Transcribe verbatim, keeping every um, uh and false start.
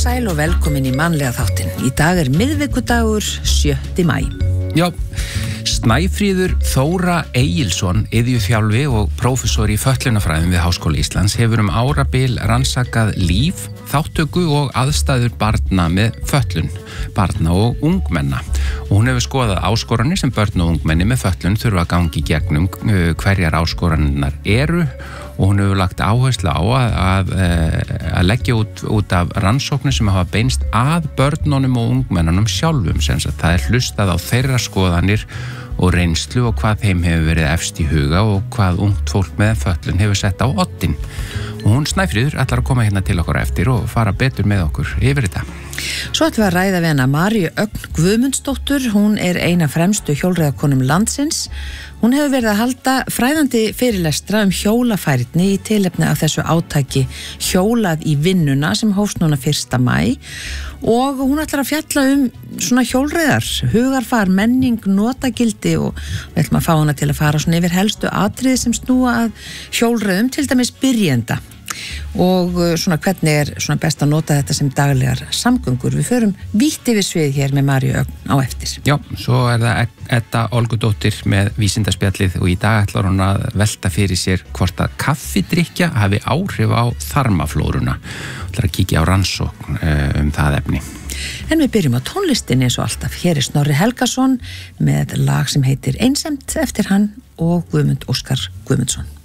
sæl og velkomin í mannlega þáttinn. Í dag er miðvikudagur sjötti maí. Já, Snæfríður Þóra Egilsson, iðjuþjálfi og prófessor í fötlunarfræðum við Háskóla Íslands, hefur um árabil rannsakað líf, þáttöku og aðstæður barna með fötlun, barna og ungmenna. Og hún hefur skoðað áskoranir sem börn og ungmenni með fötlun þurfa að gangi gegnum hverjar áskoranirnar eru, og hún hefur lagt áherslu á að, að, að leggja út, út af rannsóknir sem hafa beinst að börnunum og ungmennunum sjálfum, sem sagt. Það er hlustað á þeirra skoðanir og reynslu og hvað þeim hefur verið efst í huga og hvað ungt fólk með fötlun hefur sett á oddinn. Og hún Snæfríður ætlar að koma hérna til okkur eftir og fara betur með okkur yfir þetta. Svo ætlum við að ræða við hana Maríu Ögn Guðmundsdóttur. Hún er eina fremstu hjólreiðakonum landsins. Hún hefur verið að halda fræðandi fyrirlestra um hjólafærni í tilefni af þessu átaki Hjólað í vinnuna sem hófst núna fyrsta maí, og hún ætlar að fjalla um svona hjólreiðar, hugarfar, menning, notagildi, og við ætlum að fá hana til að fara svona yfir helstu atriði sem snúa að hjólreiðum, til dæmis byrjenda. Og svona hvernig er svona best að nota þetta sem daglegar samgöngur. Við förum vítt yfir svið hér með Maríu Ögn á eftir. Já, svo er það Edda Olgudóttir með vísindaspjallið, og í dag ætlar hún að velta fyrir sér hvort að kaffidrykkja hafi áhrif á þarmaflóruna. Hún ætlar að kíkja á rannsókn um það efni. En við byrjum á tónlistinni eins og alltaf. Hér er Snorri Helgason með lag sem heitir Einsemd eftir hann og Guðmund Óskar Guðmundsson.